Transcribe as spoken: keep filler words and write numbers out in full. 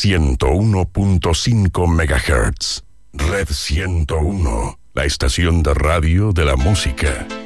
ciento uno punto cinco megahertz. Red ciento uno, la estación de radio de la música.